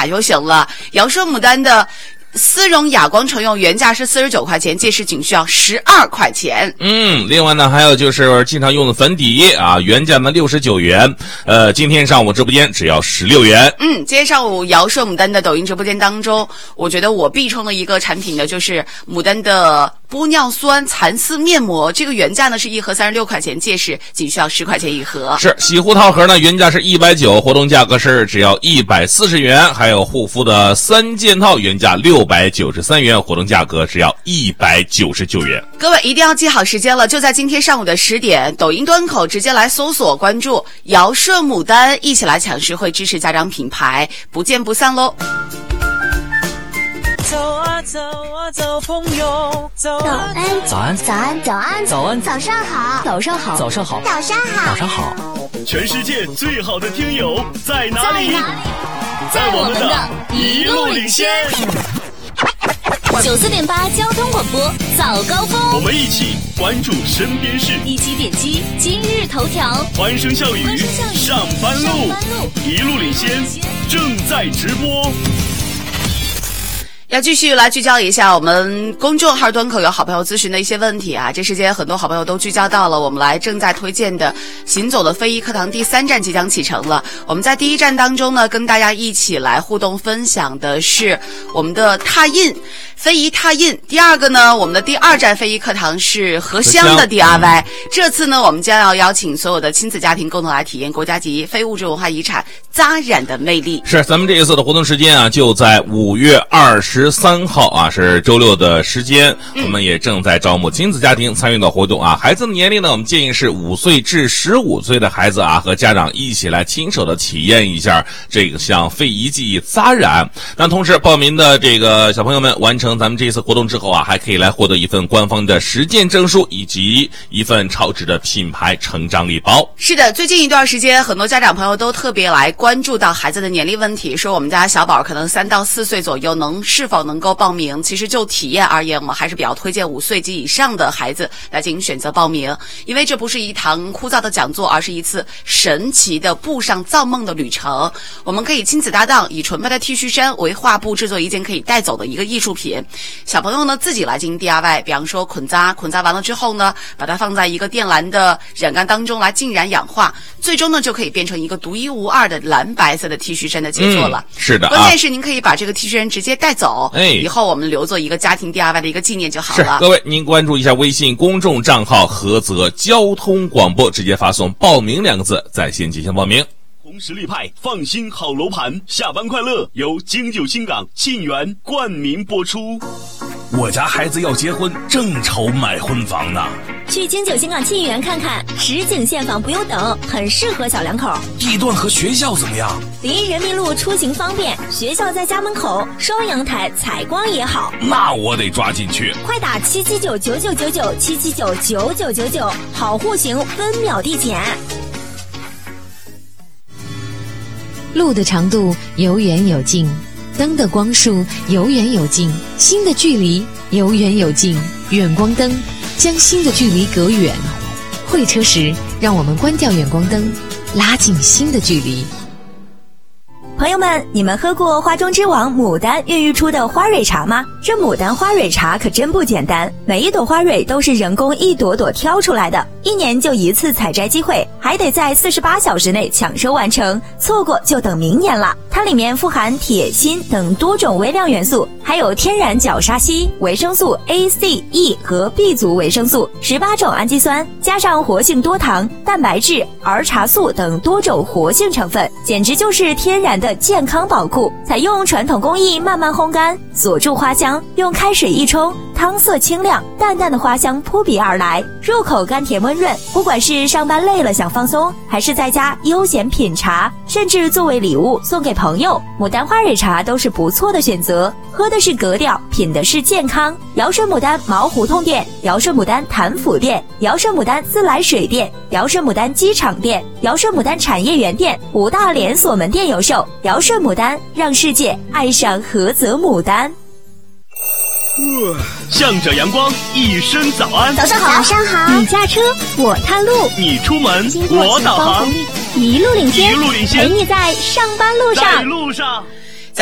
买就行了。瑶奢牡丹的丝绒哑光唇釉原价是49块钱，届时仅需要12块钱。 另外呢，还有就是经常用的粉底啊，原价呢69元，今天上午直播间只要16元。 今天上午瑶奢牡丹的抖音直播间当中，我觉得我必冲的一个产品呢，就是牡丹的玻尿酸蚕丝面膜，这个原价呢是一盒36块钱，届时仅需要10块钱一盒。 是洗护套盒呢，原价是190，活动价格是只要140元。还有护肤的3件套，原价693元，活动价格只要199元。 各位一定要记好时间了，就在今天上午的10点，抖音端口直接来搜索关注瑶奢牡丹，一起来抢实惠，支持家长品牌，不见不散喽。 走啊走啊走，朋友走啊。 早安，早安，早安， 早安， 早上好， 早上好， 早上好， 早上好， 早上好。 全世界最好的听友在哪里？在我们的一路领先。 94.8交通广播早高峰， 我们一起关注身边事， 一起点击今日头条， 欢声笑语上班路，一路领先正在直播。 要继续来聚焦一下我们公众号端口有好朋友咨询的一些问题啊，这时间很多好朋友都聚焦到了我们来正在推荐的行走的非遗课堂第3站即将启程了。我们在第1站当中呢，跟大家一起来互动分享的是我们的拓印非遗拓印。第二个呢，我们的第2站非遗课堂是荷香的 DIY。这次呢，我们将要邀请所有的亲子家庭共同来体验国家级非物质文化遗产扎染的魅力。 是，咱们这一次的活动时间啊，就在5月23号啊，是周六的时间。我们也正在招募亲子家庭参与到活动啊。孩子的年龄呢，我们建议是5岁至15岁的孩子啊，和家长一起来亲手的体验一下这个像非遗技艺扎染。那同时报名的这个小朋友们完成咱们这次活动之后啊，还可以来获得一份官方的实践证书以及一份超值的品牌成长礼包。 是的，最近一段时间很多家长朋友都特别来关注到孩子的年龄问题，说我们家小宝可能3到4岁左右是否能够报名。其实就体验而言，我们还是比较推荐5岁及以上的孩子来进行选择报名，因为这不是一堂枯燥的讲座，而是一次神奇的步上造梦的旅程。我们可以亲子搭档，以纯白的 T 恤衫为画布，制作一件可以带走的一个艺术品。小朋友呢自己来进行 DIY， 比方说捆扎完了之后呢，把它放在一个靛蓝的染缸当中来浸染氧化，最终呢就可以变成一个独一无二的蓝白色的 T 恤衫的杰作了。 是的， 关键是您可以把这个 T 恤衫直接带走，以后我们留作一个家庭 DIY 的一个纪念就好了。 是，各位您关注一下微信公众账号菏泽交通广播，直接发送报名2个字在线进行报名。 红实力派放心好楼盘，下班快乐由京九新港沁园冠名播出。 我家孩子要结婚，正愁买婚房呢。 去京九新港沁园看看，实景现房不用等，很适合小两口。 地段和学校怎么样？ 离人民路出行方便，学校在家门口，双阳台，采光也好。 那我得抓紧去。 快打7799999，7799999，好户型，分秒递减。 路的长度有远有近，灯的光束有远有近，心的距离有远有近。远光灯将心的距离隔远。会车时，让我们关掉远光灯，拉近心的距离。 朋友们，你们喝过花中之王牡丹孕育出的花蕊茶吗？这牡丹花蕊茶可真不简单，每一朵花蕊都是人工一朵朵挑出来的，1年就1次采摘机会，还得在48小时内抢收完成，错过就等明年了。它里面富含铁、锌等多种微量元素，还有天然角鲨烯、维生素 A、C、E 和 B 族维生素、18种氨基酸，加上活性多糖、蛋白质、儿茶素等多种活性成分，简直就是天然的健康宝库。采用传统工艺慢慢烘干，锁住花香，用开水一冲，汤色清亮，淡淡的花香扑鼻而来，入口甘甜温润。不管是上班累了想放松，还是在家悠闲品茶，甚至作为礼物送给朋友，牡丹花蕊茶都是不错的选择。喝的是格调，品的是健康。瑶奢牡丹毛胡同店、瑶奢牡丹潭府店、瑶奢牡丹自来水店、瑶奢牡丹机场店、瑶奢牡丹产业园店5大连锁门店有售。瑶奢牡丹，让世界爱上菏泽牡丹。 向着阳光，一声早安。 早上好，早上好。你驾车，我探路； 你出门，我导航。 一路领先， 一路领先， 陪你在上班路上。 在路上。